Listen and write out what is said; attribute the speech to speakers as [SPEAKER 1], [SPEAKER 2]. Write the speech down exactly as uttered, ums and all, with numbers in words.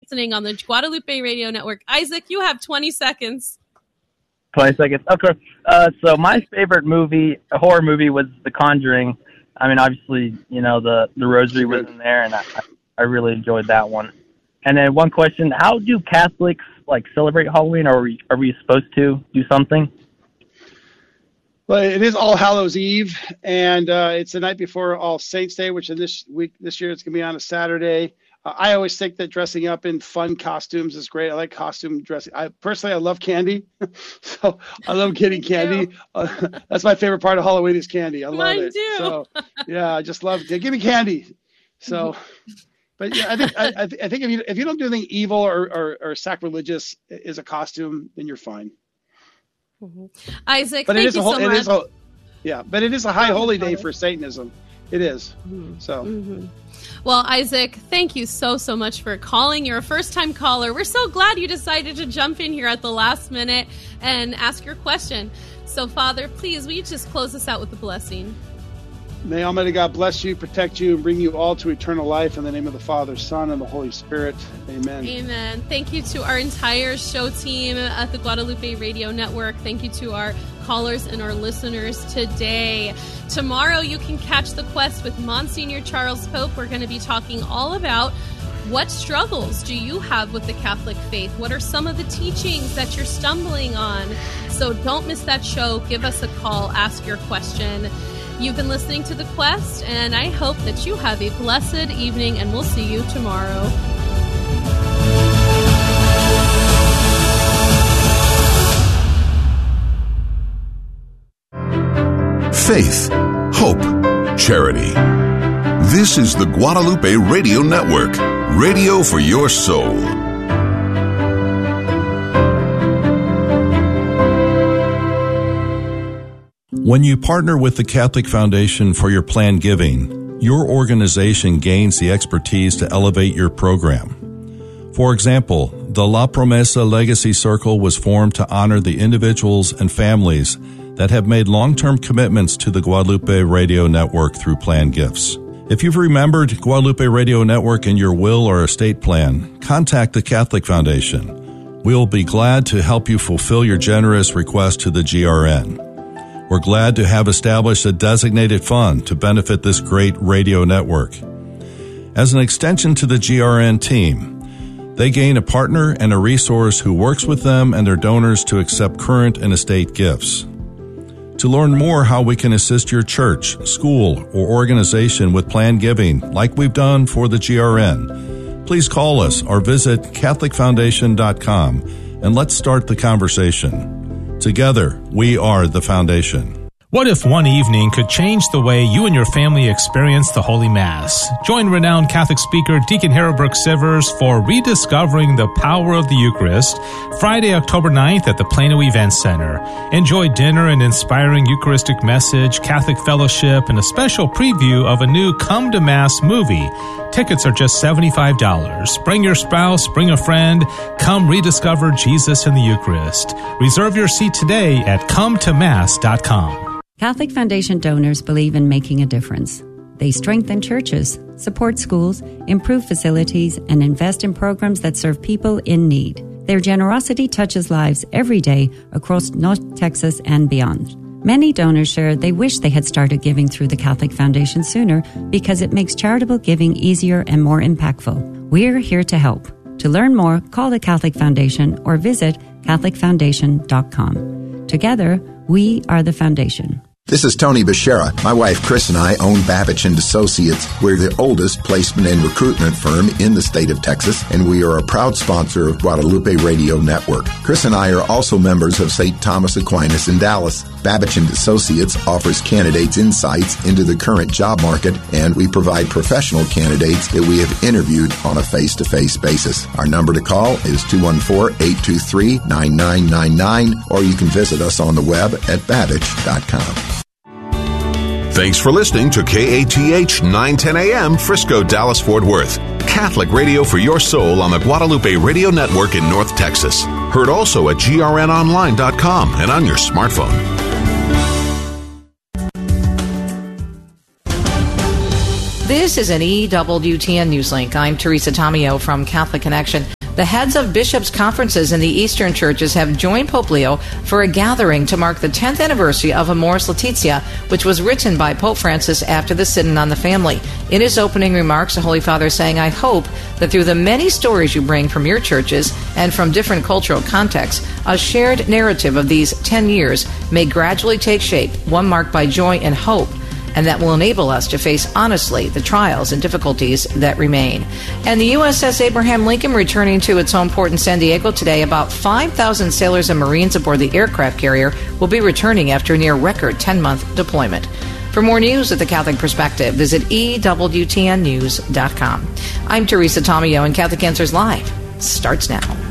[SPEAKER 1] listening on the Guadalupe Radio Network. Isaac, you have twenty seconds.
[SPEAKER 2] twenty seconds. Okay. Uh, so my favorite movie, a horror movie, was The Conjuring. I mean, obviously, you know, the, the rosary was in there, and I, I really enjoyed that one. And then one question, how do Catholics, like, celebrate Halloween? Are we, are we supposed to do something?
[SPEAKER 3] Well, it is All Hallows Eve, and uh, it's the night before All Saints Day, which in this week, this year, it's going to be on a Saturday. Uh, I always think that dressing up in fun costumes is great. I like costume dressing. I personally, I love candy, so I love getting candy. Uh, that's my favorite part of Halloween is candy. I love
[SPEAKER 1] Mine
[SPEAKER 3] it.
[SPEAKER 1] too.
[SPEAKER 3] So yeah, I just love it. Give me candy. So, but yeah, I think I, I, th- I think if you if you don't do anything evil or, or, or sacrilegious as a costume, then you're fine.
[SPEAKER 1] Mm-hmm. Isaac,
[SPEAKER 3] but
[SPEAKER 1] thank
[SPEAKER 3] it is
[SPEAKER 1] you
[SPEAKER 3] a whole,
[SPEAKER 1] so
[SPEAKER 3] it
[SPEAKER 1] much.
[SPEAKER 3] Is a, yeah, but it is a high holy day for Satanism. It is. Mm-hmm. So.
[SPEAKER 1] Mm-hmm. Well, Isaac, thank you so, so much for calling. You're a first-time caller. We're so glad you decided to jump in here at the last minute and ask your question. So, Father, please, will you just close us out with a blessing?
[SPEAKER 3] May Almighty God bless you, protect you, and bring you all to eternal life in the name of the Father, Son, and the Holy Spirit. Amen.
[SPEAKER 1] Amen. Thank you to our entire show team at the Guadalupe Radio Network. Thank you to our callers and our listeners today. Tomorrow you can catch The Quest with Monsignor Charles Pope. We're going to be talking all about what struggles do you have with the Catholic faith? What are some of the teachings that you're stumbling on? So don't miss that show. Give us a call. Ask your question. You've been listening to The Quest, and I hope that you have a blessed evening, and we'll see you tomorrow.
[SPEAKER 4] Faith, hope, charity. This is the Guadalupe Radio Network, radio for your soul.
[SPEAKER 5] When you partner with the Catholic Foundation for your planned giving, your organization gains the expertise to elevate your program. For example, the La Promesa Legacy Circle was formed to honor the individuals and families that have made long-term commitments to the Guadalupe Radio Network through planned gifts. If you've remembered Guadalupe Radio Network in your will or estate plan, contact the Catholic Foundation. We'll be glad to help you fulfill your generous request to the G R N. We're glad to have established a designated fund to benefit this great radio network. As an extension to the G R N team, they gain a partner and a resource who works with them and their donors to accept current and estate gifts. To learn more how we can assist your church, school, or organization with planned giving, like we've done for the G R N, please call us or visit catholic foundation dot com and let's start the conversation. Together, we are the Foundation.
[SPEAKER 6] What if one evening could change the way you and your family experience the Holy Mass? Join renowned Catholic speaker Deacon Harold Brooks Sivers for Rediscovering the Power of the Eucharist, Friday, October ninth at the Plano Event Center. Enjoy dinner and inspiring Eucharistic message, Catholic fellowship, and a special preview of a new Come to Mass movie. Tickets are just seventy-five dollars. Bring your spouse, bring a friend. Come rediscover Jesus in the Eucharist. Reserve your seat today at come to mass dot com.
[SPEAKER 7] Catholic Foundation donors believe in making a difference. They strengthen churches, support schools, improve facilities, and invest in programs that serve people in need. Their generosity touches lives every day across North Texas and beyond. Many donors share they wish they had started giving through the Catholic Foundation sooner because it makes charitable giving easier and more impactful. We're here to help. To learn more, call the Catholic Foundation or visit catholic foundation dot com. Together, we are the Foundation.
[SPEAKER 8] This is Tony Beshara. My wife Chris and I own Babich and Associates. We're the oldest placement and recruitment firm in the state of Texas, and we are a proud sponsor of Guadalupe Radio Network. Chris and I are also members of Saint Thomas Aquinas in Dallas. Babich and Associates offers candidates insights into the current job market, and we provide professional candidates that we have interviewed on a face-to-face basis. Our number to call is two one four, eight two three, nine nine nine nine, or you can visit us on the web at babich dot com.
[SPEAKER 4] Thanks for listening to K A T H nine ten A M Frisco, Dallas, Fort Worth. Catholic radio for your soul on the Guadalupe Radio Network in North Texas. Heard also at G R N online dot com and on your smartphone.
[SPEAKER 9] This is an E W T N Newslink. I'm Teresa Tomeo from Catholic Connection. The heads of bishops' conferences in the Eastern churches have joined Pope Leo for a gathering to mark the tenth anniversary of Amoris Laetitia, which was written by Pope Francis after the Synod on the Family. In his opening remarks, the Holy Father saying, I hope that through the many stories you bring from your churches and from different cultural contexts, a shared narrative of these ten years may gradually take shape, one marked by joy and hope, and that will enable us to face honestly the trials and difficulties that remain. And the U S S Abraham Lincoln returning to its home port in San Diego today. About five thousand sailors and Marines aboard the aircraft carrier will be returning after a near-record ten-month deployment. For more news at The Catholic Perspective, visit E W T N news dot com. I'm Teresa Tomeo, and Catholic Answers Live starts now.